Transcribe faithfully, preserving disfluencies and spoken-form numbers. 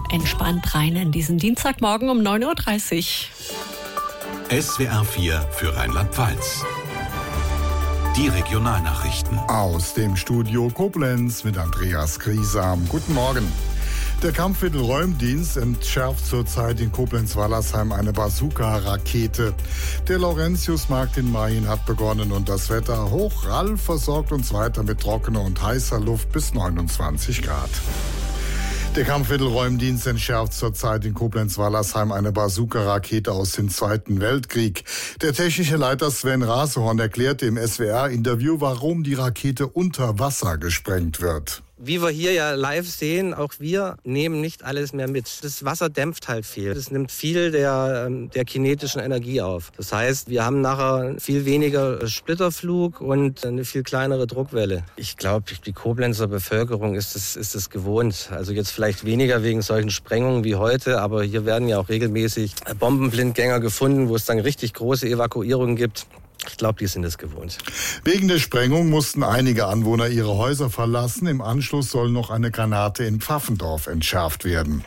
entspannt rein in diesen Dienstagmorgen um neun Uhr dreißig. S W R vier für Rheinland-Pfalz. Die Regionalnachrichten. Aus dem Studio Koblenz mit Andreas Griesam. Guten Morgen. Der Kampfmittelräumdienst entschärft zurzeit in Koblenz-Wallersheim eine Bazooka-Rakete. Der Laurentiusmarkt in Mayen hat begonnen und das Wetter hoch. Ralf versorgt uns weiter mit trockener und heißer Luft bis neunundzwanzig Grad. Der Kampfmittelräumdienst entschärft zurzeit in Koblenz-Wallersheim eine Bazooka-Rakete aus dem Zweiten Weltkrieg. Der technische Leiter Sven Rasehorn erklärte im S W R-Interview, warum die Rakete unter Wasser gesprengt wird. Wie wir hier ja live sehen, auch wir nehmen nicht alles mehr mit. Das Wasser dämpft halt viel. Es nimmt viel der, der kinetischen Energie auf. Das heißt, wir haben nachher viel weniger Splitterflug und eine viel kleinere Druckwelle. Ich glaube, die Koblenzer Bevölkerung ist es ist es gewohnt. Also jetzt vielleicht weniger wegen solchen Sprengungen wie heute, aber hier werden ja auch regelmäßig Bombenblindgänger gefunden, wo es dann richtig große Evakuierungen gibt. Ich glaube, die sind es gewohnt. Wegen der Sprengung mussten einige Anwohner ihre Häuser verlassen. Im Anschluss soll noch eine Granate in Pfaffendorf entschärft werden.